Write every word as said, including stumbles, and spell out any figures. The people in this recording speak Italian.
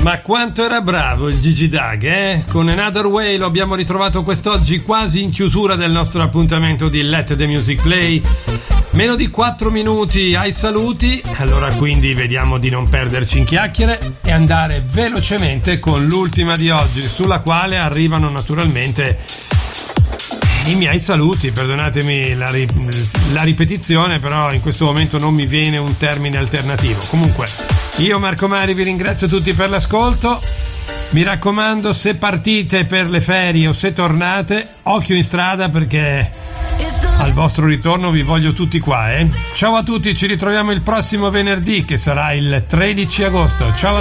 Ma quanto era bravo il Gigi Doug, eh? Con Another Way lo abbiamo ritrovato quest'oggi quasi in chiusura del nostro appuntamento di Let the Music Play. Meno di quattro minuti ai saluti, allora quindi vediamo di non perderci in chiacchiere e andare velocemente con l'ultima di oggi, sulla quale arrivano naturalmente i miei saluti. Perdonatemi la, ri- la ripetizione, però in questo momento non mi viene un termine alternativo. Comunque, io Marco Mari vi ringrazio tutti per l'ascolto. Mi raccomando, se partite per le ferie o se tornate, occhio in strada, perché al vostro ritorno vi voglio tutti qua, eh. Ciao a tutti, ci ritroviamo il prossimo venerdì, che sarà il tredici agosto. Ciao a